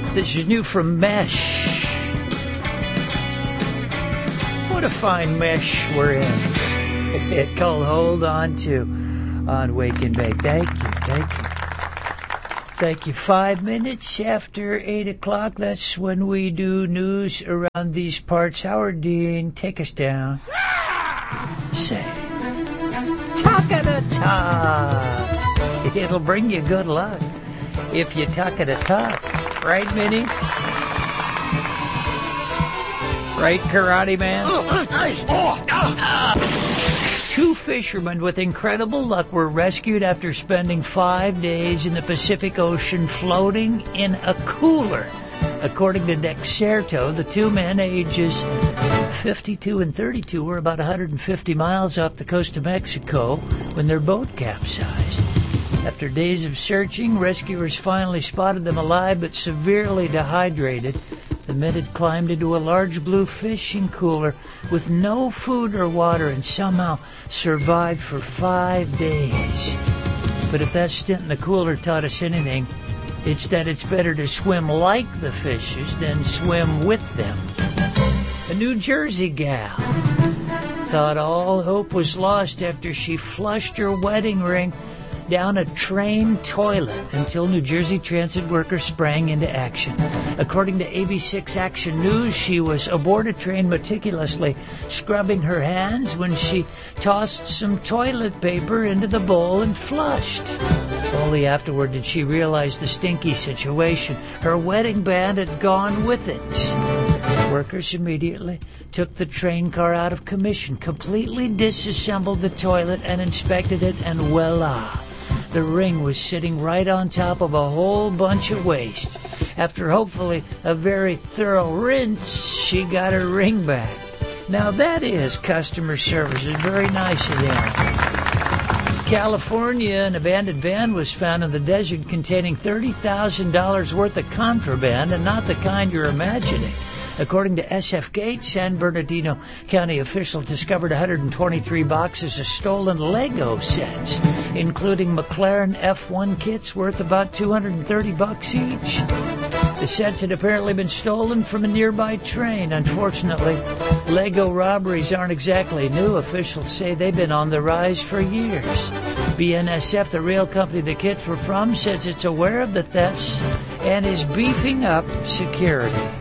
This is new from Mesh. What a fine mesh we're in. It called Hold On To on Wake and Bake. Thank you. 5 minutes after 8 o'clock. That's when we do news around these parts. Howard Dean, take us down. Say, talk of the talk. It'll bring you good luck if you talk of the talk. Right, Minnie? Right, Karate Man? Two fishermen with incredible luck were rescued after spending 5 days in the Pacific Ocean floating in a cooler. According to Dexerto, the two men, ages 52 and 32, were about 150 miles off the coast of Mexico when their boat capsized. After days of searching, rescuers finally spotted them alive but severely dehydrated. The men had climbed into a large blue fishing cooler with no food or water and somehow survived for 5 days. But if that stint in the cooler taught us anything, it's that it's better to swim like the fishes than swim with them. A New Jersey gal thought all hope was lost after she flushed her wedding ring down a train toilet until New Jersey Transit workers sprang into action. According to AB6 Action News, she was aboard a train meticulously scrubbing her hands when she tossed some toilet paper into the bowl and flushed. Only afterward did she realize the stinky situation. Her wedding band had gone with it. Workers immediately took the train car out of commission, completely disassembled the toilet and inspected it, and voila! The ring was sitting right on top of a whole bunch of waste. After hopefully a very thorough rinse, she got her ring back. Now that is customer service. It's very nice of them. California, an abandoned van was found in the desert containing $30,000 worth of contraband, and not the kind you're imagining. According to SF Gate, San Bernardino County officials discovered 123 boxes of stolen Lego sets, including McLaren F1 kits worth about $230 each. The sets had apparently been stolen from a nearby train. Unfortunately, Lego robberies aren't exactly new. Officials say they've been on the rise for years. BNSF, the rail company the kits were from, says it's aware of the thefts and is beefing up security.